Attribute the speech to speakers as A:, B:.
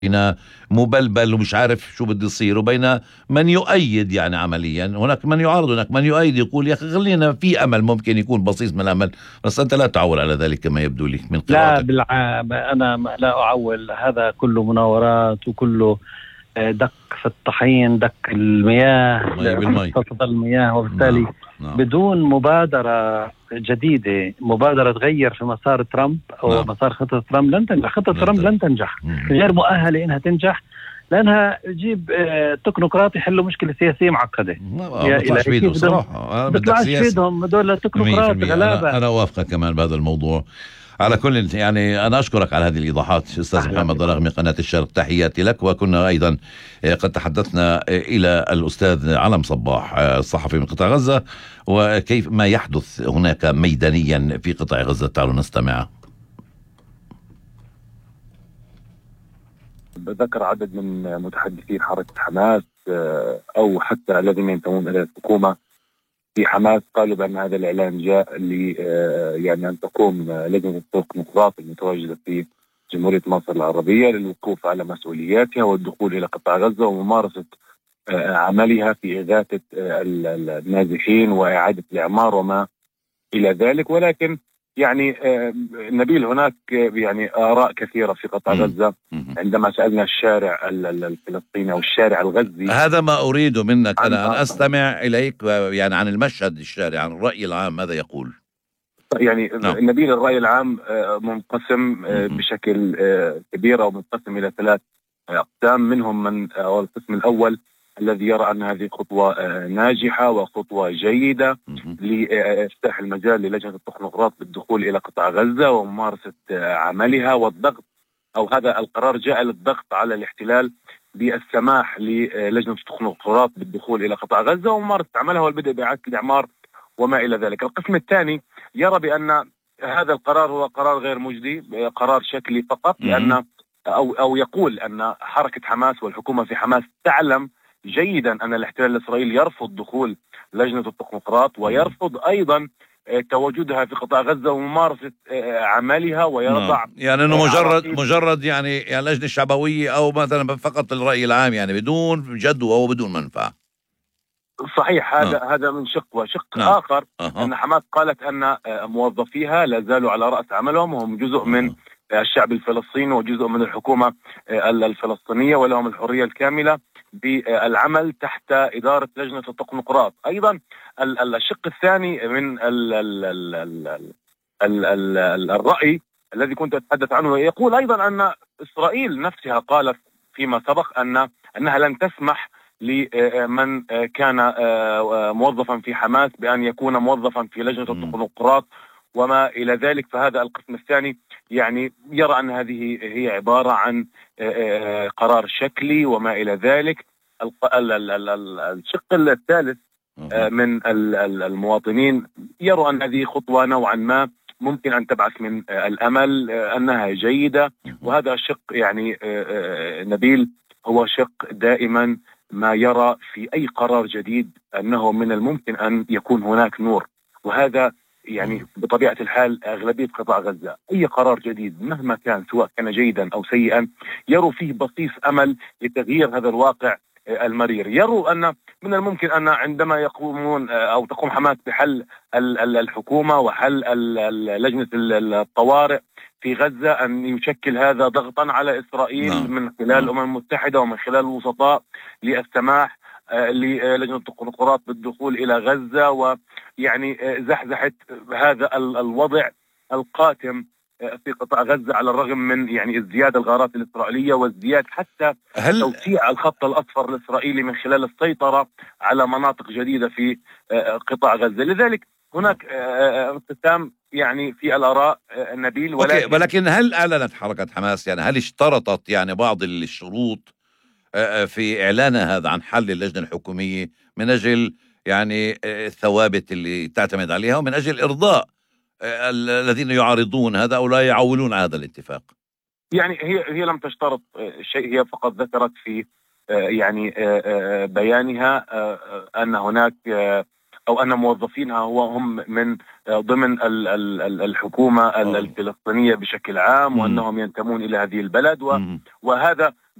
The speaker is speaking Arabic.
A: بين مبلبل ومش عارف شو بده يصير، وبين من يؤيد. يعني عمليا هناك من يعارض، هناك من يؤيد، يقول يا أخي خلينا في أمل، ممكن يكون بسيط من الأمل. بس أنت لا تعول على ذلك كما يبدو لي من
B: لا
A: قراءتك.
B: أنا لا أعول، هذا كله مناورات وكله دق في الطحين، دق المياه
A: مي بالمي.
B: تصل المياه، وبالتالي
A: نعم نعم
B: بدون مبادرة جديدة، مبادرة تغير في مسار ترامب أو
A: نعم.
B: مسار خطة ترامب، لن تنجح. خطة
A: لا
B: ترامب
A: أنت.
B: لن تنجح،
A: مم.
B: غير مؤهلة إنها تنجح، لأنها تجيب تكنوقراط يحلوا مشكلة سياسية معقدة.
A: ما
B: يا
A: بيطلعش
B: إلهي،
A: بيده
B: كيف بدهم؟
A: صراحة. بدك
B: بيطلعش في
A: سياسي.
B: ايدهم هدول
A: مية في
B: تكنوقراط
A: المية.
B: غلابة.
A: أنا أوافقك كمان بهذا الموضوع. على كل يعني أنا أشكرك على هذه الإيضاحات أستاذ
B: أهلا
A: محمد
B: بكم.
A: ضرغمي، قناة الشرق، تحياتي لك. وكنا أيضا قد تحدثنا إلى الأستاذ علم صباح، الصحفي من قطاع غزة، وكيف ما يحدث هناك ميدانيا في قطاع غزة. تعالوا نستمع.
C: ذكر عدد من متحدثين حركة حماس أو حتى الذين ينتمون إلى الحكومة في حماس، قالوا بأن هذا الإعلان جاء ل يعني أن تقوم لجنة التنقيط المتواجدة في جمهورية مصر العربية للوقوف على مسؤولياتها والدخول إلى قطاع غزة وممارسة عملها في إغاثة النازحين وإعادة الإعمار وما إلى ذلك. ولكن يعني نبيل، هناك يعني آراء كثيرة في قطاع غزة. عندما سألنا الشارع الفلسطيني أو الشارع الغزي،
A: هذا ما أريد منك
C: عن
A: أنا أن أستمع إليك، يعني عن المشهد الشارع، عن الرأي العام ماذا يقول.
C: يعني
A: نعم.
C: نبيل، الرأي العام منقسم بشكل كبير، أو منقسم إلى ثلاث أقسام. منهم من أو القسم الأول الذي يرى أن هذه خطوة ناجحة وخطوة جيدة لإفتاح المجال للجنة التخنقراط بالدخول إلى قطاع غزة وممارسة عملها والضغط، أو هذا القرار جاء للضغط على الاحتلال بالسماح للجنة التخنقراط بالدخول إلى قطاع غزة وممارسة عملها والبدء بإعادة الإعمار وما إلى ذلك. القسم الثاني يرى بأن هذا القرار هو قرار غير مجدي، قرار شكلي فقط، لأن أو يقول أن حركة حماس والحكومة في حماس تعلم جيدا أن الاحتلال الإسرائيلي يرفض دخول لجنة التخنقراط ويرفض أيضا تواجدها في قطاع غزة وممارسة عملها، ويضع
A: يعني انه مجرد يعني لجنة شعبوية او مثلا فقط الرأي العام، يعني بدون جدوى وبدون منفعة.
C: صحيح. هذا من شق، وشق
A: نعم.
C: آخر أن حماس قالت أن موظفيها لا زالوا على رأس عملهم، وهم جزء من الشعب الفلسطيني وجزء من الحكومة الفلسطينية، ولهم الحرية الكاملة بالعمل تحت إدارة لجنة التقنقراط. أيضا الشق الثاني من الرأي الذي كنت أتحدث عنه يقول أيضا أن إسرائيل نفسها قالت فيما سبق أنها لن تسمح لمن كان موظفا في حماس بأن يكون موظفا في لجنة التقنقراط وما إلى ذلك. فهذا القسم الثاني يعني يرى أن هذه هي عبارة عن قرار شكلي وما إلى ذلك. الشق الثالث من المواطنين يروا أن هذه خطوة نوعا ما ممكن أن تبعث من الأمل أنها جيدة. وهذا الشق يعني نبيل هو شق دائما ما يرى في أي قرار جديد أنه من الممكن أن يكون هناك نور، وهذا يعني بطبيعة الحال أغلبية قطاع غزة أي قرار جديد مهما كان سواء كان جيدا أو سيئا يروا فيه بصيص أمل لتغيير هذا الواقع المرير. يروا أن من الممكن أن عندما يقومون أو تقوم حماس بحل الحكومة وحل لجنة الطوارئ في غزة أن يشكل هذا ضغطا على إسرائيل من خلال الأمم المتحدة ومن خلال الوسطاء للسماح للجنة التقنقراط بالدخول إلى غزة، ويعني زحزحت هذا الوضع القاتم في قطاع غزة على الرغم من يعني ازدياد الغارات الإسرائيلية وازدياد حتى توسيع الخط الأصفر الإسرائيلي من خلال السيطرة على مناطق جديدة في قطاع غزة. لذلك هناك انقسام يعني في الآراء نبيل.
A: ولكن هل أعلنت حركة حماس، يعني هل اشترطت يعني بعض الشروط في إعلانها هذا عن حل اللجنة الحكومية من أجل يعني الثوابت اللي تعتمد عليها ومن أجل إرضاء الذين يعارضون هذا أو لا يعولون على هذا الاتفاق؟
C: يعني هي لم تشترط شيء، هي فقط ذكرت في يعني بيانها أن هناك أو أن موظفينها هم من ضمن الحكومة الفلسطينية بشكل عام، وأنهم ينتمون إلى هذه البلد، وهذا